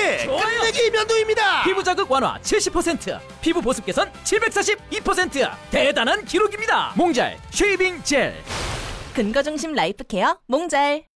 끝내기 면도입니다. 피부 자극 완화 70%, 피부 보습 개선 742%. 대단한 기록입니다. 몽잘 쉐이빙 젤. 근거 중심 라이프 케어 몽잘.